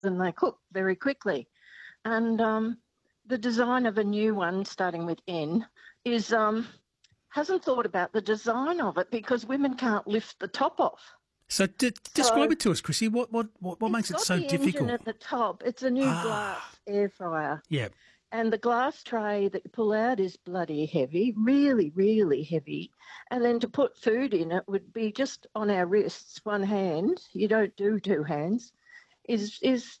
and they cook very quickly. And the design of a new one, starting with N, is hasn't thought about the design of it because women can't lift the top off. So So describe it to us, Chrissy. What it's makes it got so the engine difficult? at the top. It's a new glass air fryer. Yeah. And the glass tray that you pull out is bloody heavy, really, really heavy. And then to put food in it would be just on our wrists, one hand. You don't do two hands. Is